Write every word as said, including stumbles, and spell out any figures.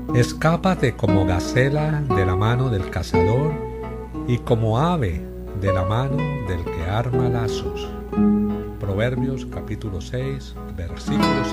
Escápate como gacela de la mano del cazador y como ave de la mano del que arma lazos. Proverbios capítulo seis, versículo